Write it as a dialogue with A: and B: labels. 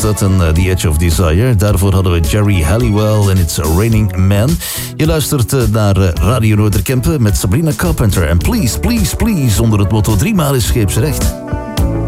A: dat en The Edge of Desire. Daarvoor hadden we Jerry Halliwell en It's Raining Man. Je luistert naar Radio Noorderkempen met Sabrina Carpenter. En please, please, please, onder het motto 3 maal is scheepsrecht.